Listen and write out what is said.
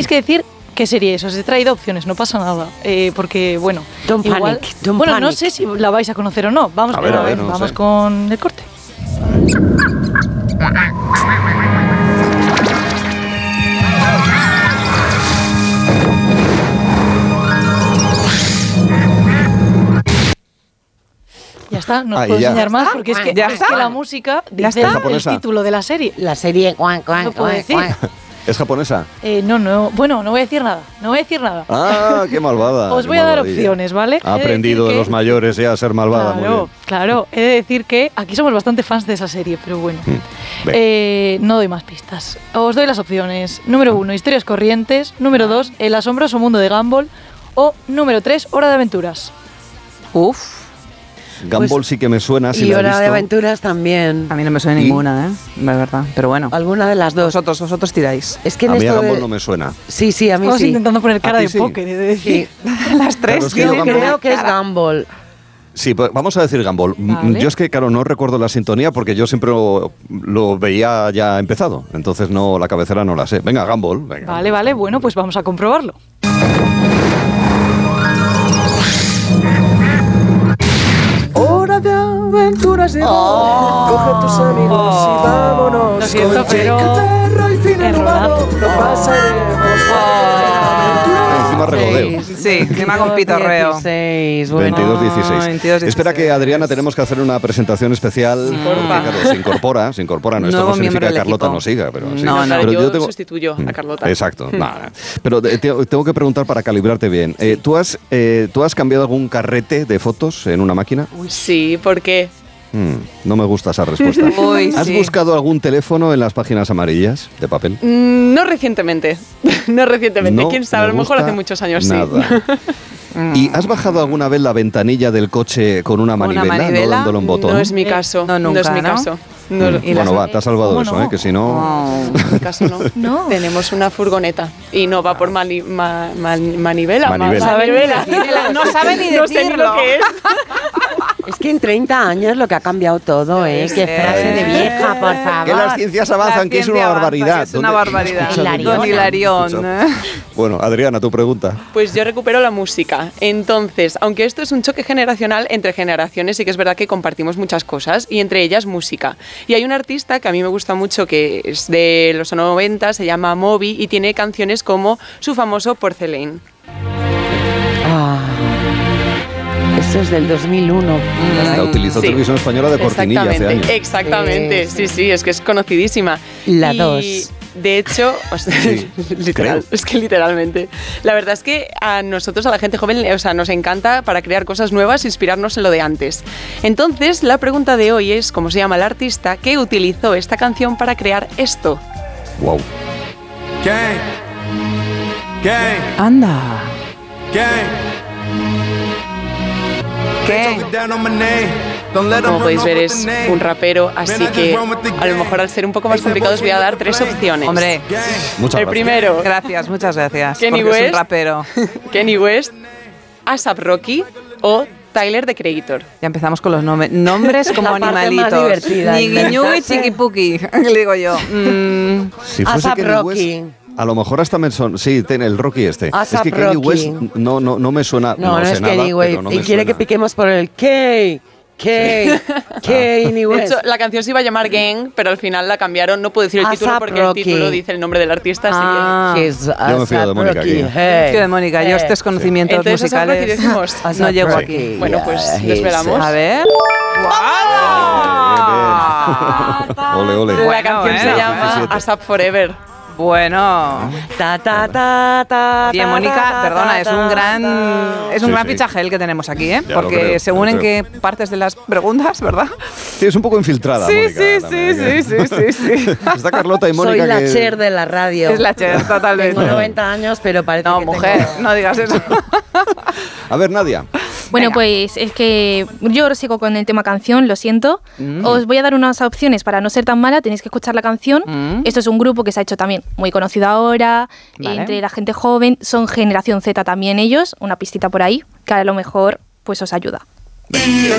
que decir qué serie es. Os he traído opciones, no pasa nada. Porque, bueno, Don't igual, panic. No sé si la vais a conocer o no. Vamos, a ver, no vamos sé. con el corte. Ya está, no os puedo enseñar más porque es que la música dice el título de la serie. La serie no puedo decir. ¿Es japonesa? No, bueno, no voy a decir nada. Ah, qué malvada. Os voy a dar opciones, ¿vale? Ha aprendido de los mayores ya a ser malvada. Muy bien. Claro, he de decir que aquí somos bastante fans de esa serie, pero bueno. No doy más pistas. Os doy las opciones. Número 1, Historias corrientes. Número 2, El asombroso mundo de Gumball. O número 3, Hora de aventuras. Uf. Gumball sí que me suena. Si y la he Hora visto. de aventuras también. A mí no me suena ninguna, de verdad. Pero bueno. Alguna de las dos. Vosotros tiráis. Es que A mí a esto Gumball no me suena. Sí, a mí Estamos sí. intentando poner cara ¿A ti de sí? póker, he de decir. Las tres. Claro, es que Yo creo que es Gumball. Sí, pues vamos a decir Gumball. Vale. Yo es que, claro, no recuerdo la sintonía porque yo siempre lo veía ya empezado. Entonces no, la cabecera no la sé. Venga, Gumball. Venga. Vale, bueno, pues vamos a comprobarlo. Hora de aventuras llegó. Coge tus amigos y vámonos. Lo siento, pero errorazo. Lo pasaremos. Encima regodeo. Sí, encima con pitorreo. 16, bueno. 22-16. Espera que, Adriana, tenemos que hacer una presentación especial. Porque, claro, se incorpora. No, esto Nuevo no significa miembro que del Carlota equipo. no siga. Pero, sí. No, Pero yo sustituyo a Carlota. Exacto. Nada. Pero tengo que preguntar para calibrarte bien. ¿Tú has cambiado algún carrete de fotos en una máquina? Sí, ¿por qué? No me gusta esa respuesta. Uy, ¿Has sí. buscado algún teléfono en las páginas amarillas de papel? No recientemente. No ¿Quién sabe? A me lo mejor gusta hace muchos años, nada. ¿Y has bajado alguna vez la ventanilla del coche con una manivela, no dándole un botón? No es mi caso. no, nunca, es mi ¿no? caso. Bueno, va, te has salvado ¿Cómo eso, no? que si no... En mi caso no. No. Tenemos una furgoneta y no va por manivela. Manivela. No sabe ni No sé ni lo decirlo. que es. Es que en 30 años lo que ha cambiado todo, ¿eh? Qué frase de vieja, por favor. Que las ciencias avanzan, que es una barbaridad. Es una ¿Dónde- barbaridad. Hilarión. Don Hilarión. Bueno, Adriana, tu pregunta. Pues yo recupero la música. Entonces, aunque esto es un choque generacional entre generaciones, sí que es verdad que compartimos muchas cosas y entre ellas música. Y hay un artista que a mí me gusta mucho que es de los 90, se llama Moby y tiene canciones como su famoso Porcelain. Esto es del 2001. La utilizó Sí. Televisión Española de cortinilla hace años. Exactamente. Sí, es que es conocidísima. La Y, 2. De hecho, o sea, literal, creo. es que literalmente. La verdad es que a nosotros, a la gente joven, o sea, nos encanta para crear cosas nuevas, inspirarnos en lo de antes. Entonces, la pregunta de hoy es, ¿cómo se llama el artista que utilizó esta canción para crear esto? Wow. Anda. ¿Qué? Como podéis ver, es un rapero, así que a lo mejor al ser un poco más complicado os voy a dar 3 opciones. Hombre, Muchas El gracias. primero, muchas gracias. Kanye porque es West. un rapero. Kanye West, A$AP Rocky o Tyler, The Creator. Ya empezamos con los nombres como La parte más animalitos. divertida, Ñiguiñugui, inventarse. chiquipuki, le digo yo. Si fuese A$AP Kanye Rocky. West, a lo mejor hasta me son... Sí, tiene el Rocky este. Es A$AP que Kanye Rocky. West no me suena... No sé es nada, Kanye West. pero no me Y quiere suena. que piquemos por el Kanye Kanye De West. hecho, la canción se iba a llamar Gang, pero al final la cambiaron. No puedo decir el título A$AP porque Rocky. el título dice el nombre del artista. Ah. He's Yo me fío de Mónica aquí. Tío de Mónica, yo estos conocimientos Entonces, A$AP Rocky musicales decimos. no llego Sí. aquí. Bueno, pues desvelamos. A ver. Ole, ole. La Bueno, canción se bueno. llama 17. A$AP Forever. Bueno. Ta, ta, ta, ta, Bien, ta, Mónica, ta, perdona, ta, es un ta, gran Sí. fichaje el que tenemos aquí, ¿eh? Ya lo Porque creo, según ya en lo qué partes de las preguntas, ¿verdad? Sí, es un poco infiltrada, Mónica. también, sí. Está Carlota y Soy Mónica la que... Cher de la radio. Es la Cher, totalmente. Tengo 90 años, pero parece No, que mujer, tengo... no digas eso. A ver, Nadia. Bueno, Venga. pues es que yo sigo con el tema canción, lo siento. Os voy a dar unas opciones para no ser tan mala, tenéis que escuchar la canción. Esto es un grupo que se ha hecho también muy conocido ahora, Vale. entre la gente joven, son generación Z también ellos, una pistita por ahí, que a lo mejor pues os ayuda. Y yo